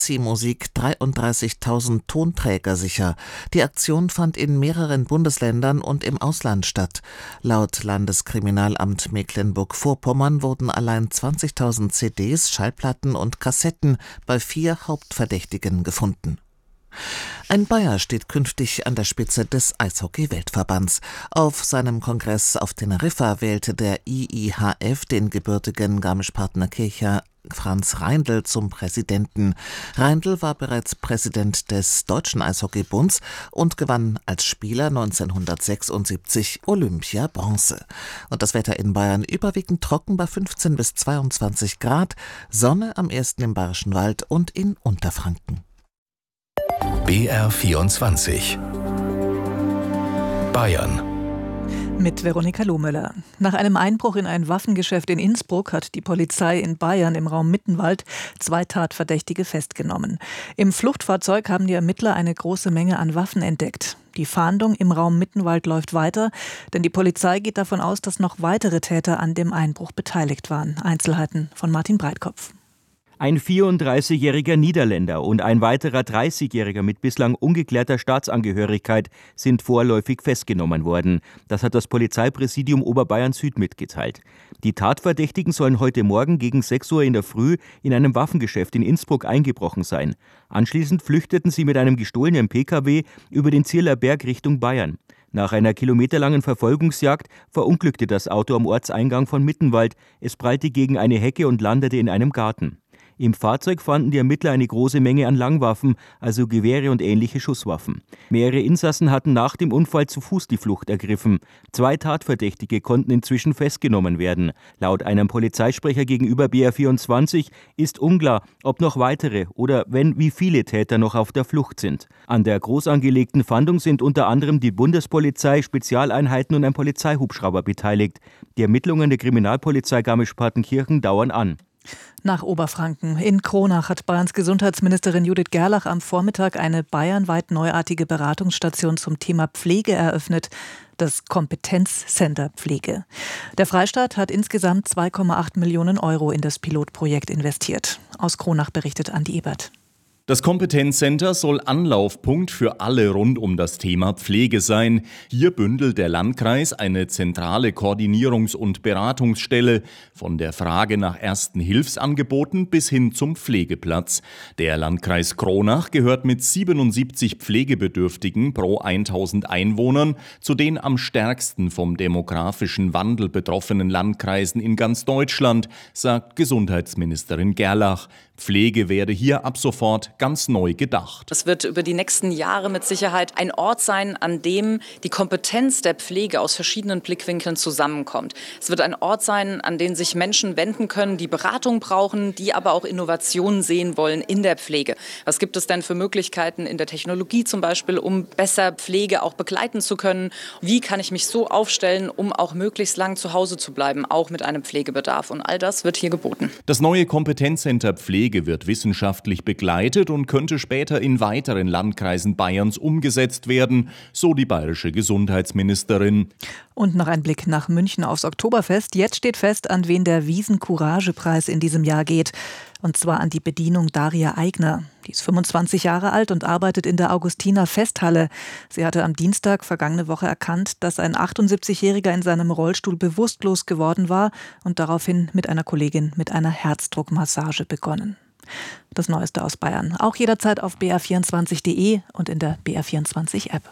Musik 33.000 Tonträger sicher. Die Aktion fand in mehreren Bundesländern und im Ausland statt. Laut Landeskriminalamt Mecklenburg-Vorpommern wurden allein 20.000 CDs, Schallplatten und Kassetten bei 4 Hauptverdächtigen gefunden. Ein Bayer steht künftig an der Spitze des Eishockey-Weltverbands. Auf seinem Kongress auf Teneriffa wählte der IIHF den gebürtigen Garmisch-Partenkircher Franz Reindl zum Präsidenten. Reindl war bereits Präsident des Deutschen Eishockeybunds und gewann als Spieler 1976 Olympia-Bronze. Und das Wetter in Bayern überwiegend trocken bei 15 bis 22 Grad, Sonne am ersten im Bayerischen Wald und in Unterfranken. BR24 Bayern mit Veronika Lohmöller. Nach einem Einbruch in ein Waffengeschäft in Innsbruck hat die Polizei in Bayern im Raum Mittenwald 2 Tatverdächtige festgenommen. Im Fluchtfahrzeug haben die Ermittler eine große Menge an Waffen entdeckt. Die Fahndung im Raum Mittenwald läuft weiter, denn die Polizei geht davon aus, dass noch weitere Täter an dem Einbruch beteiligt waren. Einzelheiten von Martin Breitkopf. Ein 34-jähriger Niederländer und ein weiterer 30-jähriger mit bislang ungeklärter Staatsangehörigkeit sind vorläufig festgenommen worden. Das hat das Polizeipräsidium Oberbayern Süd mitgeteilt. Die Tatverdächtigen sollen heute Morgen gegen 6 Uhr in der Früh in einem Waffengeschäft in Innsbruck eingebrochen sein. Anschließend flüchteten sie mit einem gestohlenen Pkw über den Zierler Berg Richtung Bayern. Nach einer kilometerlangen Verfolgungsjagd verunglückte das Auto am Ortseingang von Mittenwald. Es prallte gegen eine Hecke und landete in einem Garten. Im Fahrzeug fanden die Ermittler eine große Menge an Langwaffen, also Gewehre und ähnliche Schusswaffen. Mehrere Insassen hatten nach dem Unfall zu Fuß die Flucht ergriffen. 2 Tatverdächtige konnten inzwischen festgenommen werden. Laut einem Polizeisprecher gegenüber BR24 ist unklar, ob noch weitere oder wenn wie viele Täter noch auf der Flucht sind. An der groß angelegten Fahndung sind unter anderem die Bundespolizei, Spezialeinheiten und ein Polizeihubschrauber beteiligt. Die Ermittlungen der Kriminalpolizei Garmisch-Partenkirchen dauern an. Nach Oberfranken. In Kronach hat Bayerns Gesundheitsministerin Judith Gerlach am Vormittag eine bayernweit neuartige Beratungsstation zum Thema Pflege eröffnet, das Kompetenzcenter Pflege. Der Freistaat hat insgesamt 2,8 Millionen Euro in das Pilotprojekt investiert. Aus Kronach berichtet Andi Ebert. Das Kompetenzcenter soll Anlaufpunkt für alle rund um das Thema Pflege sein. Hier bündelt der Landkreis eine zentrale Koordinierungs- und Beratungsstelle von der Frage nach ersten Hilfsangeboten bis hin zum Pflegeplatz. Der Landkreis Kronach gehört mit 77 Pflegebedürftigen pro 1000 Einwohnern zu den am stärksten vom demografischen Wandel betroffenen Landkreisen in ganz Deutschland, sagt Gesundheitsministerin Gerlach. Pflege werde hier ab sofort ganz neu gedacht. Es wird über die nächsten Jahre mit Sicherheit ein Ort sein, an dem die Kompetenz der Pflege aus verschiedenen Blickwinkeln zusammenkommt. Es wird ein Ort sein, an den sich Menschen wenden können, die Beratung brauchen, die aber auch Innovationen sehen wollen in der Pflege. Was gibt es denn für Möglichkeiten in der Technologie zum Beispiel, um besser Pflege auch begleiten zu können? Wie kann ich mich so aufstellen, um auch möglichst lang zu Hause zu bleiben, auch mit einem Pflegebedarf? Und all das wird hier geboten. Das neue Kompetenzcenter Pflege wird wissenschaftlich begleitet und könnte später in weiteren Landkreisen Bayerns umgesetzt werden, so die bayerische Gesundheitsministerin. Und noch ein Blick nach München aufs Oktoberfest. Jetzt steht fest, an wen der Wiesn-Courage-Preis in diesem Jahr geht. Und zwar an die Bedienung Daria Eigner. Die ist 25 Jahre alt und arbeitet in der Augustiner Festhalle. Sie hatte am Dienstag vergangene Woche erkannt, dass ein 78-Jähriger in seinem Rollstuhl bewusstlos geworden war und daraufhin mit einer Kollegin mit einer Herzdruckmassage begonnen. Das Neueste aus Bayern. Auch jederzeit auf br24.de und in der BR24-App.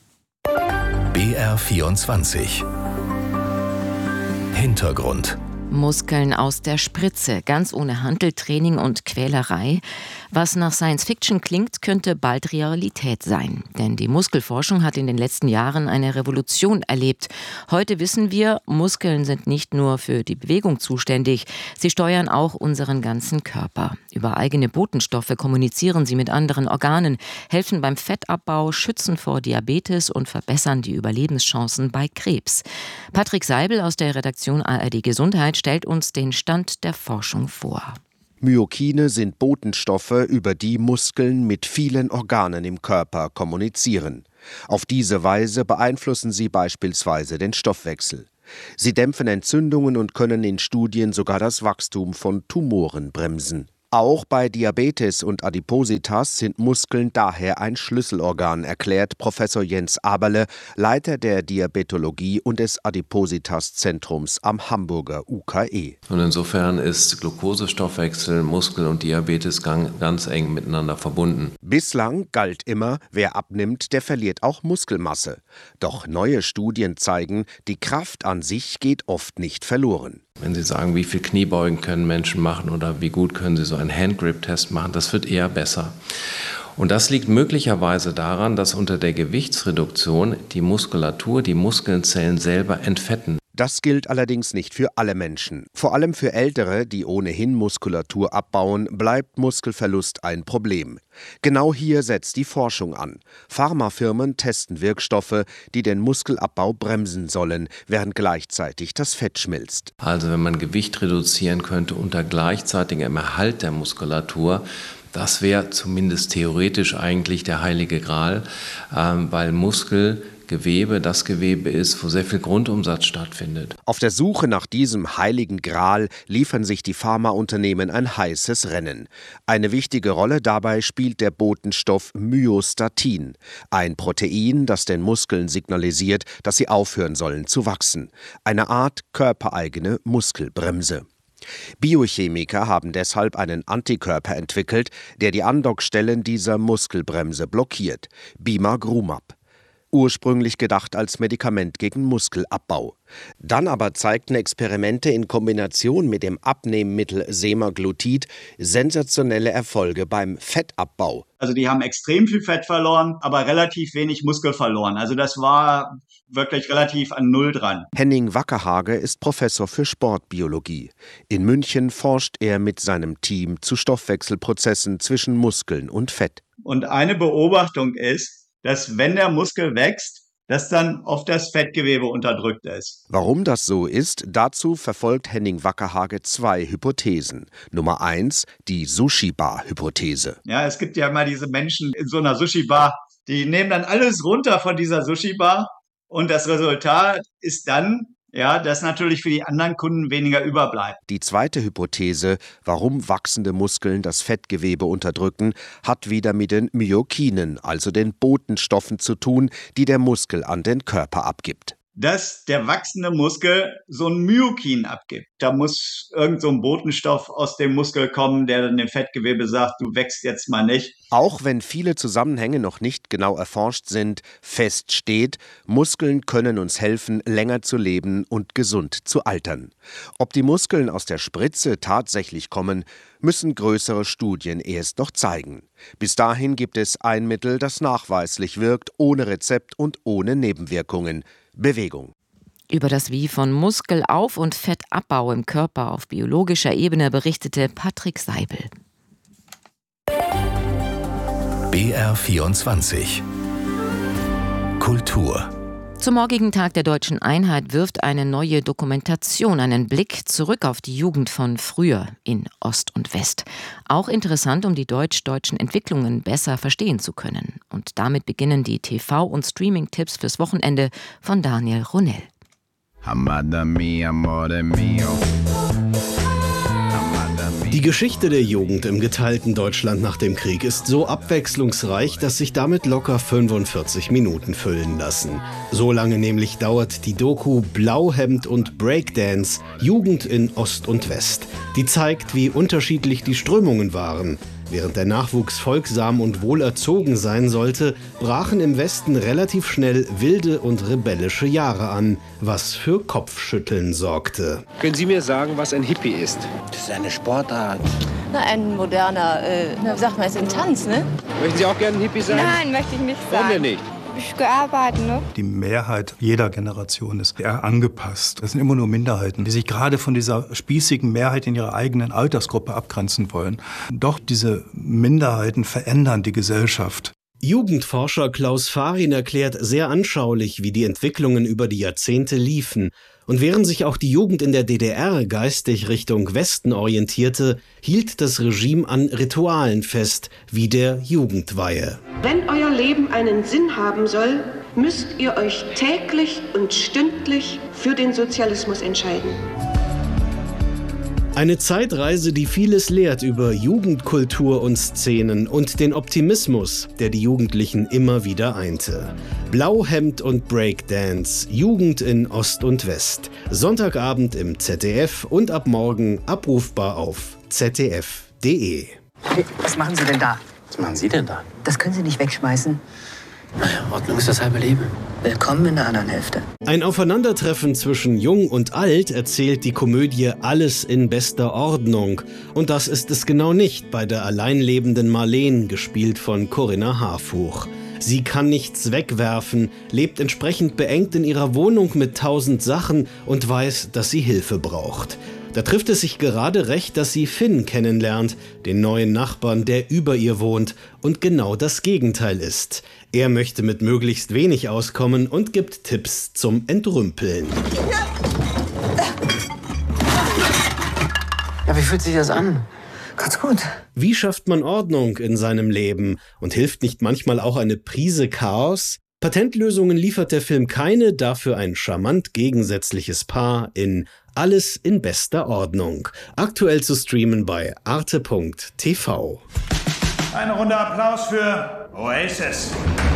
BR24 Hintergrund. Muskeln aus der Spritze, ganz ohne Hanteltraining und Quälerei. Was nach Science-Fiction klingt, könnte bald Realität sein. Denn die Muskelforschung hat in den letzten Jahren eine Revolution erlebt. Heute wissen wir, Muskeln sind nicht nur für die Bewegung zuständig, sie steuern auch unseren ganzen Körper. Über eigene Botenstoffe kommunizieren sie mit anderen Organen, helfen beim Fettabbau, schützen vor Diabetes und verbessern die Überlebenschancen bei Krebs. Patrick Seibel aus der Redaktion ARD Gesundheit stellt uns den Stand der Forschung vor. Myokine sind Botenstoffe, über die Muskeln mit vielen Organen im Körper kommunizieren. Auf diese Weise beeinflussen sie beispielsweise den Stoffwechsel. Sie dämpfen Entzündungen und können in Studien sogar das Wachstum von Tumoren bremsen. Auch bei Diabetes und Adipositas sind Muskeln daher ein Schlüsselorgan, erklärt Professor Jens Aberle, Leiter der Diabetologie und des Adipositas-Zentrums am Hamburger UKE. Und insofern ist Glukosestoffwechsel, Muskel und Diabetes ganz eng miteinander verbunden. Bislang galt immer, wer abnimmt, der verliert auch Muskelmasse. Doch neue Studien zeigen, die Kraft an sich geht oft nicht verloren. Wenn Sie sagen, wie viel Kniebeugen können Menschen machen oder wie gut können sie so einen Handgrip-Test machen, das wird eher besser. Und das liegt möglicherweise daran, dass unter der Gewichtsreduktion die Muskulatur, die Muskelzellen selber entfetten. Das gilt allerdings nicht für alle Menschen. Vor allem für Ältere, die ohnehin Muskulatur abbauen, bleibt Muskelverlust ein Problem. Genau hier setzt die Forschung an. Pharmafirmen testen Wirkstoffe, die den Muskelabbau bremsen sollen, während gleichzeitig das Fett schmilzt. Also wenn man Gewicht reduzieren könnte unter gleichzeitigem Erhalt der Muskulatur, das wäre zumindest theoretisch eigentlich der heilige Gral, weil Muskelgewebe das Gewebe ist, wo sehr viel Grundumsatz stattfindet. Auf der Suche nach diesem heiligen Gral liefern sich die Pharmaunternehmen ein heißes Rennen. Eine wichtige Rolle dabei spielt der Botenstoff Myostatin, ein Protein, das den Muskeln signalisiert, dass sie aufhören sollen zu wachsen. Eine Art körpereigene Muskelbremse. Biochemiker haben deshalb einen Antikörper entwickelt, der die Andockstellen dieser Muskelbremse blockiert, Bimagrumab. Ursprünglich gedacht als Medikament gegen Muskelabbau. Dann aber zeigten Experimente in Kombination mit dem Abnehmmittel Semaglutid sensationelle Erfolge beim Fettabbau. Also die haben extrem viel Fett verloren, aber relativ wenig Muskel verloren. Also das war wirklich relativ an Null dran. Henning Wackerhage ist Professor für Sportbiologie. In München forscht er mit seinem Team zu Stoffwechselprozessen zwischen Muskeln und Fett. Und eine Beobachtung ist, dass wenn der Muskel wächst, dass dann oft das Fettgewebe unterdrückt ist. Warum das so ist, dazu verfolgt Henning Wackerhage 2 Hypothesen. Nummer 1, die Sushi-Bar-Hypothese. Ja, es gibt ja mal diese Menschen in so einer Sushi-Bar, die nehmen dann alles runter von dieser Sushi-Bar und das Resultat ist dann, dass natürlich für die anderen Kunden weniger überbleibt. Die zweite Hypothese, warum wachsende Muskeln das Fettgewebe unterdrücken, hat wieder mit den Myokinen, also den Botenstoffen zu tun, die der Muskel an den Körper abgibt. Dass der wachsende Muskel so ein Myokin abgibt. Da muss irgend so ein Botenstoff aus dem Muskel kommen, der dann dem Fettgewebe sagt, du wächst jetzt mal nicht. Auch wenn viele Zusammenhänge noch nicht genau erforscht sind, fest steht, Muskeln können uns helfen, länger zu leben und gesund zu altern. Ob die Muskeln aus der Spritze tatsächlich kommen, müssen größere Studien erst noch zeigen. Bis dahin gibt es ein Mittel, das nachweislich wirkt, ohne Rezept und ohne Nebenwirkungen. Bewegung. Über das Wie von Muskelauf- und Fettabbau im Körper auf biologischer Ebene berichtete Patrick Seibel. BR24 Kultur. Zum morgigen Tag der Deutschen Einheit wirft eine neue Dokumentation einen Blick zurück auf die Jugend von früher in Ost und West. Auch interessant, um die deutsch-deutschen Entwicklungen besser verstehen zu können. Und damit beginnen die TV- und Streaming-Tipps fürs Wochenende von Daniel Ronell. Die Geschichte der Jugend im geteilten Deutschland nach dem Krieg ist so abwechslungsreich, dass sich damit locker 45 Minuten füllen lassen. So lange nämlich dauert die Doku Blauhemd und Breakdance – Jugend in Ost und West. Die zeigt, wie unterschiedlich die Strömungen waren. Während der Nachwuchs folgsam und wohlerzogen sein sollte, brachen im Westen relativ schnell wilde und rebellische Jahre an, was für Kopfschütteln sorgte. Können Sie mir sagen, was ein Hippie ist? Das ist eine Sportart. Ein moderner, sagt man, ist ein Tanz, ne? Möchten Sie auch gerne ein Hippie sein? Nein, möchte ich nicht sein. Warum denn nicht? Ich gearbeitet, ne? Die Mehrheit jeder Generation ist eher angepasst. Das sind immer nur Minderheiten, die sich gerade von dieser spießigen Mehrheit in ihrer eigenen Altersgruppe abgrenzen wollen. Doch diese Minderheiten verändern die Gesellschaft. Jugendforscher Klaus Farin erklärt sehr anschaulich, wie die Entwicklungen über die Jahrzehnte liefen. Und während sich auch die Jugend in der DDR geistig Richtung Westen orientierte, hielt das Regime an Ritualen fest, wie der Jugendweihe. Wenn euer Leben einen Sinn haben soll, müsst ihr euch täglich und stündlich für den Sozialismus entscheiden. Eine Zeitreise, die vieles lehrt über Jugendkultur und Szenen und den Optimismus, der die Jugendlichen immer wieder einte. Blauhemd und Breakdance, Jugend in Ost und West. Sonntagabend im ZDF und ab morgen abrufbar auf zdf.de. Was machen Sie denn da? Was machen Sie denn da? Das können Sie nicht wegschmeißen. Naja, Ordnung ist das halbe Leben. Willkommen in der anderen Hälfte. Ein Aufeinandertreffen zwischen Jung und Alt erzählt die Komödie Alles in bester Ordnung. Und das ist es genau nicht bei der alleinlebenden Marleen, gespielt von Corinna Harfuch. Sie kann nichts wegwerfen, lebt entsprechend beengt in ihrer Wohnung mit 1000 Sachen und weiß, dass sie Hilfe braucht. Da trifft es sich gerade recht, dass sie Finn kennenlernt, den neuen Nachbarn, der über ihr wohnt und genau das Gegenteil ist. Er möchte mit möglichst wenig auskommen und gibt Tipps zum Entrümpeln. Ja, wie fühlt sich das an? Ganz gut. Wie schafft man Ordnung in seinem Leben? Und hilft nicht manchmal auch eine Prise Chaos? Patentlösungen liefert der Film keine, dafür ein charmant gegensätzliches Paar in Alles in bester Ordnung. Aktuell zu streamen bei arte.tv. Eine Runde Applaus für Oasis.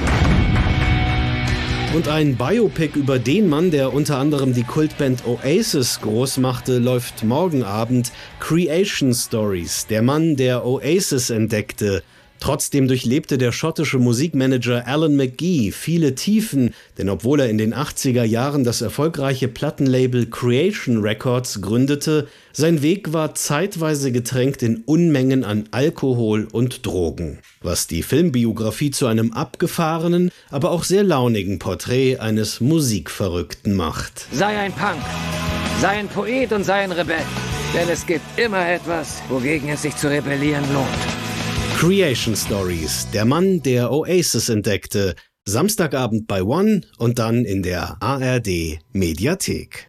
Und ein Biopic über den Mann, der unter anderem die Kultband Oasis groß machte, läuft morgen Abend. Creation Stories, der Mann, der Oasis entdeckte. Trotzdem durchlebte der schottische Musikmanager Alan McGee viele Tiefen, denn obwohl er in den 80er Jahren das erfolgreiche Plattenlabel Creation Records gründete, sein Weg war zeitweise getränkt in Unmengen an Alkohol und Drogen. Was die Filmbiografie zu einem abgefahrenen, aber auch sehr launigen Porträt eines Musikverrückten macht. Sei ein Punk, sei ein Poet und sei ein Rebell, denn es gibt immer etwas, wogegen es sich zu rebellieren lohnt. Creation Stories, der Mann, der Oasis entdeckte. Samstagabend bei One und dann in der ARD Mediathek.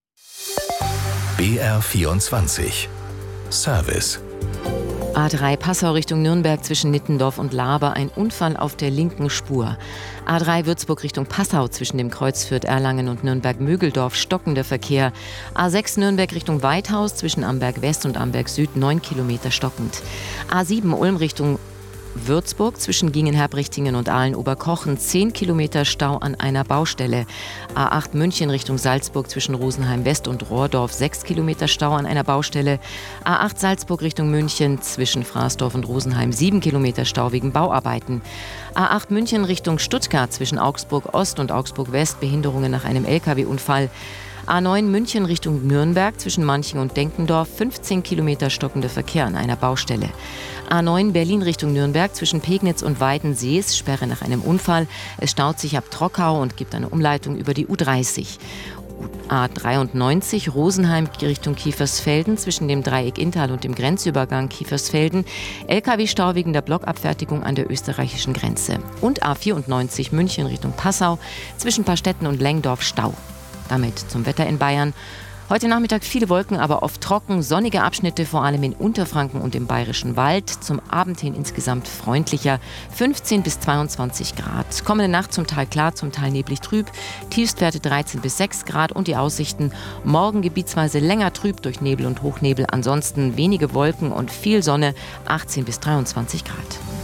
BR24 Service. A3 Passau Richtung Nürnberg zwischen Nittendorf und Laber, ein Unfall auf der linken Spur. A3 Würzburg Richtung Passau zwischen dem Kreuz Fürth-Erlangen und Nürnberg-Mögeldorf stockender Verkehr. A6 Nürnberg Richtung Weithaus zwischen Amberg West und Amberg Süd 9 Kilometer stockend. A7 Ulm Richtung Würzburg zwischen Gingenherbrechtingen und Aalen-Oberkochen 10 Kilometer Stau an einer Baustelle. A8 München Richtung Salzburg zwischen Rosenheim West und Rohrdorf 6 Kilometer Stau an einer Baustelle. A8 Salzburg Richtung München zwischen Fraßdorf und Rosenheim 7 Kilometer Stau wegen Bauarbeiten. A8 München Richtung Stuttgart zwischen Augsburg Ost und Augsburg West Behinderungen nach einem LKW-Unfall. A9 München Richtung Nürnberg zwischen Manching und Denkendorf 15 Kilometer stockender Verkehr an einer Baustelle. A9 Berlin Richtung Nürnberg zwischen Pegnitz und Weidensees, Sperre nach einem Unfall. Es staut sich ab Trockau und gibt eine Umleitung über die U30. A93 Rosenheim Richtung Kiefersfelden zwischen dem Dreieck Inntal und dem Grenzübergang Kiefersfelden. LKW-Stau wegen der Blockabfertigung an der österreichischen Grenze. Und A94 München Richtung Passau zwischen Pastetten und Lengdorf Stau. Damit zum Wetter in Bayern. Heute Nachmittag viele Wolken, aber oft trocken, sonnige Abschnitte, vor allem in Unterfranken und im Bayerischen Wald. Zum Abend hin insgesamt freundlicher, 15 bis 22 Grad. Kommende Nacht zum Teil klar, zum Teil neblig trüb, Tiefstwerte 13 bis 6 Grad und die Aussichten morgen gebietsweise länger trüb durch Nebel und Hochnebel, ansonsten wenige Wolken und viel Sonne, 18 bis 23 Grad.